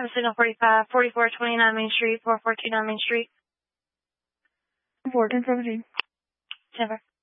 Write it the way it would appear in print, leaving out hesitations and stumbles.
Have a signal 4429 Main Street, 4429 Main Street. 41017. Denver.